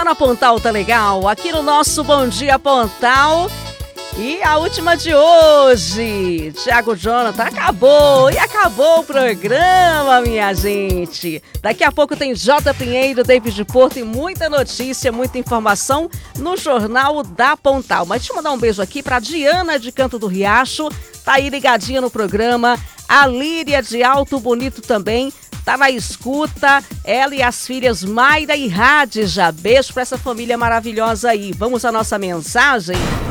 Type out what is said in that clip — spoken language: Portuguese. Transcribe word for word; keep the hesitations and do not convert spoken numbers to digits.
Tá na Pontal, tá legal? Aqui no nosso Bom Dia Pontal. E a última de hoje, Thiago Jonathan, acabou, e acabou o programa, minha gente. Daqui a pouco tem J. Pinheiro, David Porto e muita notícia, muita informação no Jornal da Pontal. Mas deixa eu mandar um beijo aqui pra Diana de Canto do Riacho, tá aí ligadinha no programa. A Líria de Alto Bonito também tá na escuta, ela e as filhas Mayra e Radija. Beijo pra essa família maravilhosa aí. Vamos à nossa mensagem?